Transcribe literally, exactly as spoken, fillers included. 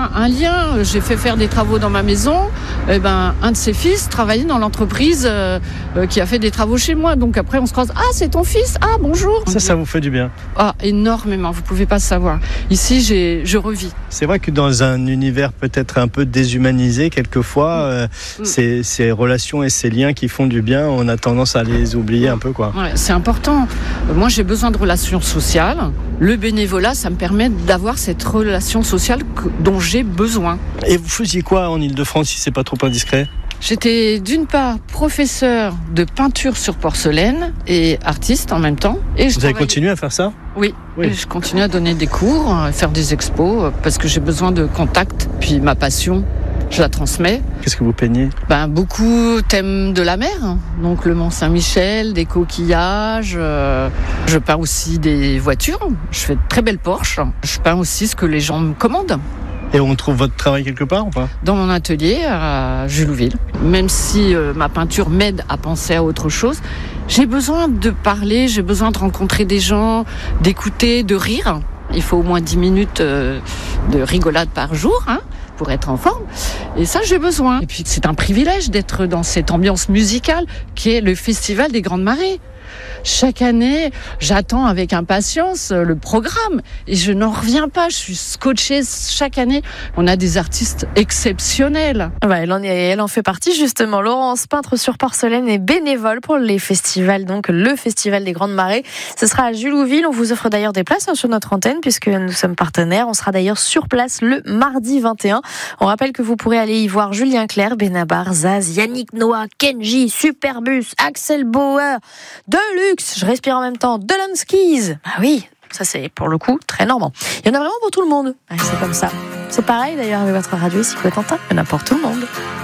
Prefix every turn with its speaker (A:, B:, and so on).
A: un, un lien. J'ai fait faire des travaux dans ma maison. Et ben, un de ses fils travaillait dans l'entreprise euh, euh, qui a fait des travaux chez moi. Donc après, on se croise. Ah, c'est ton fils. Ah, bonjour.
B: Ça, ça vous fait du bien?
A: Ah, énormément. Vous pouvez pas savoir. Ici, j'ai, je revis.
B: C'est vrai que dans un univers peut-être un peu déshumanisé, quelquefois, euh, mmh. ces, ces relations et ces liens qui font du bien, on a tendance à les oublier un peu, quoi.
A: Ouais, c'est important. Moi, j'ai besoin de relations sociales. Le bénévolat, ça me permet d'avoir cette relation sociale que, dont j'ai besoin.
B: Et vous faisiez quoi en Ile-de-France, si c'est pas trop indiscret?
A: J'étais d'une part professeur de peinture sur porcelaine et artiste en même temps. Et je
B: vous avez continué à faire ça?
A: Oui, oui. Et je continue à donner des cours, à faire des expos, parce que j'ai besoin de contact. Puis ma passion, je la transmets.
B: Qu'est-ce que vous peignez? Ben,
A: beaucoup thèmes de la mer, donc le Mont-Saint-Michel, des coquillages. Euh, je peins aussi des voitures, je fais de très belles Porsche. Je peins aussi ce que les gens me commandent.
B: Et on trouve votre travail quelque part ou pas?
A: Dans mon atelier à Julouville. Même si euh, ma peinture m'aide à penser à autre chose, j'ai besoin de parler, j'ai besoin de rencontrer des gens, d'écouter, de rire. Il faut au moins dix minutes euh, de rigolade par jour, hein, pour être en forme. Et ça, j'ai besoin. Et puis, c'est un privilège d'être dans cette ambiance musicale qui est le Festival des Grandes Marées. Chaque année, j'attends avec impatience le programme et je n'en reviens pas. Je suis scotchée chaque année. On a des artistes exceptionnels.
C: Ouais, elle, en est, elle en fait partie justement. Laurence, peintre sur porcelaine et bénévole pour les festivals, donc le Festival des Grandes Marées. Ce sera à Julouville. On vous offre d'ailleurs des places hein, sur notre antenne puisque nous sommes partenaires. On sera d'ailleurs sur place le mardi vingt et un. On rappelle que vous pourrez aller y voir Julien Clerc, Benabar, Zaz, Yannick Noah, Kenji, Superbus, Axel Bauer, Deluxe, je respire en même temps, Delan Skis. Ah oui, ça c'est pour le coup très normand. Il y en a vraiment pour tout le monde. Ah, c'est comme ça. C'est pareil d'ailleurs avec votre radio ici, Cotentin. Il y en a pour tout le monde.